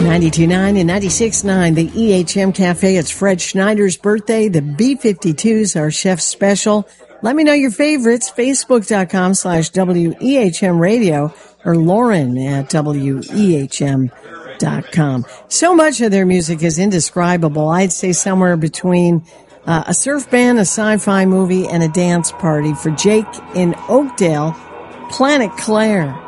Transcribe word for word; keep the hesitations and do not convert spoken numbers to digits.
ninety-two point nine and ninety-six point nine, the E H M Cafe. It's Fred Schneider's birthday. The B fifty-twos are chef special. Let me know your favorites. Facebook.com slash W E H M radio or Lauren at W E H M dot com. So much of their music is indescribable. I'd say somewhere between uh, a surf band, a sci-fi movie, and a dance party. For Jake in Oakdale, Planet Claire.